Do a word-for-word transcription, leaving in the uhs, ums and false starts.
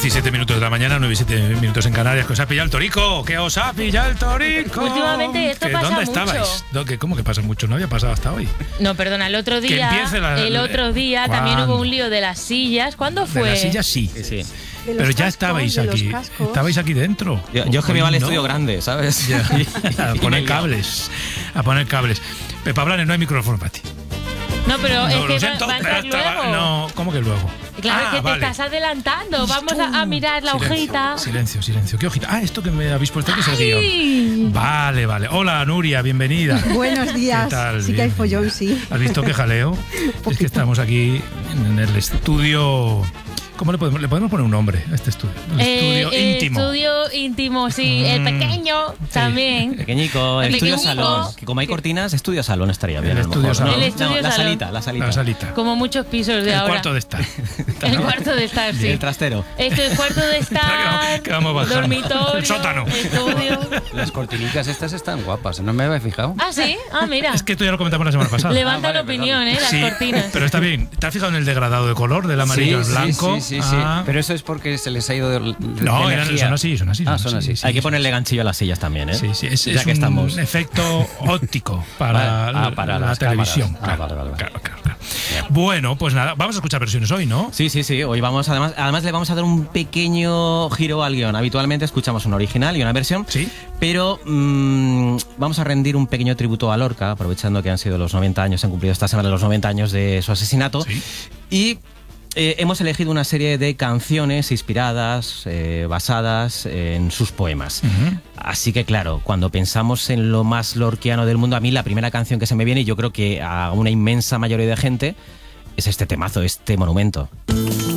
diecisiete minutos de la mañana, nueve y siete minutos en Canarias. ¿Que os ha pillado el torico? ¿Que os ha pillado el torico? Últimamente esto pasa ¿Dónde mucho. estabais? ¿Qué, ¿Cómo que pasa mucho? No había pasado hasta hoy. No, perdona, el otro día, la, el otro día ¿cuándo? también hubo un lío de las sillas. ¿Cuándo fue? De las sillas sí. Sí, sí. Pero ya cascos, estabais aquí. Estabais aquí dentro. Yo, yo es que me iba al no. estudio grande, ¿sabes? Ya, a poner cables. A poner cables. Pepa Blanes, no hay micrófono para ti. No, pero No, es lo que siento, va, va a entrar pero estaba- luego. No, ¿cómo que luego? Claro, Ah, que te vale. estás adelantando. Vamos a, a mirar la Silencio, hojita. Silencio, silencio. ¿Qué hojita? Ah, esto que me habéis puesto aquí es el Ay. guión. Vale, vale. Hola, Nuria, bienvenida. Buenos días. ¿Qué tal? Sí que hay Bien. follón, sí. ¿Has visto qué jaleo? Es que estamos aquí en el estudio... ¿Cómo le podemos, le podemos poner un nombre a este estudio? Un Eh, estudio el íntimo. estudio íntimo, sí. El Mm. pequeño también. Pequeñico, el El estudio pequeñico. salón. Que como hay cortinas, estudio salón estaría bien. El a lo estudio mejor, ¿no? salón. El estudio No, la salón. salita, la salita. La salita. Como muchos pisos de El ahora. cuarto de estar. El cuarto de estar, sí. El trastero. Esto es cuarto de estar, Que vamos bajando. dormitorio, El sótano. estudio. Las cortinitas estas están guapas, no me había fijado. Ah, ¿sí? Ah, mira. Es que esto ya lo comentamos la semana pasada. Levanta Ah, vale, la opinión, ¿eh? Las Sí, cortinas. pero está bien. ¿Te has fijado en el degradado de color del amarillo sí, al blanco? Sí, sí, sí, Ah. sí. Pero eso es porque se les ha ido de, de No, eran- energía. son así, son así. Ah, son así. sí, Hay que sí, ponerle ganchillo a las sillas también, ¿eh? Sí, sí, es, ya es que un estamos. efecto óptico para, Vale. Ah, para la las televisión. cámaras. Ah, Claro, vale, vale, vale. claro, claro, claro. Bueno, pues nada, vamos a escuchar versiones hoy, ¿no? Sí, sí, sí. Hoy vamos, además, además le vamos a dar un pequeño giro al guión. Habitualmente escuchamos una original y una versión. Sí. Pero mmm, vamos a rendir un pequeño tributo a Lorca, aprovechando que han sido los noventa años, se han cumplido esta semana los noventa años de su asesinato. Sí. Y eh, hemos elegido una serie de canciones inspiradas, eh, basadas en sus poemas. Ujú. Así que claro, cuando pensamos en lo más lorquiano del mundo, a mí la primera canción que se me viene, y yo creo que a una inmensa mayoría de gente, es este temazo, este monumento.